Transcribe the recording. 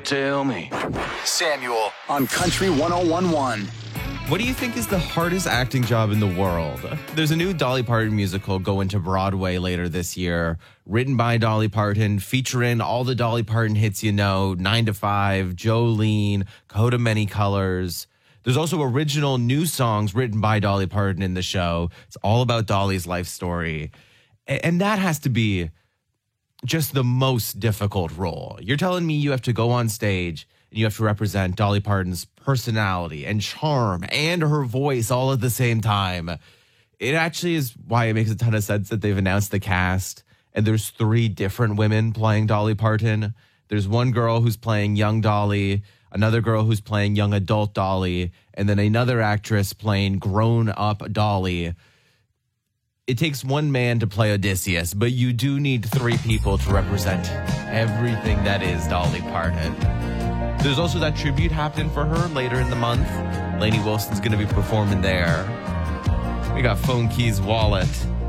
tell me. Samuel on Country 101.1. What do you think is the hardest acting job in the world? There's a new Dolly Parton musical going to Broadway later this year, written by Dolly Parton, featuring all the Dolly Parton hits you know, 9 to 5, Jolene, Coat of Many Colors. There's also original new songs written by Dolly Parton in the show. It's all about Dolly's life story. And that has to be just the most difficult role. You're telling me you have to go on stage and you have to represent Dolly Parton's personality and charm and her voice all at the same time. It actually is why it makes a ton of sense that they've announced the cast and there's 3 different women playing Dolly Parton. There's one girl who's playing young Dolly, another girl who's playing young adult Dolly, and then another actress playing grown-up Dolly. It takes one man to play Odysseus, but you do need 3 people to represent everything that is Dolly Parton. There's also that tribute happening for her later in the month. Lainey Wilson's going to be performing there. We got Phone Keys Wallet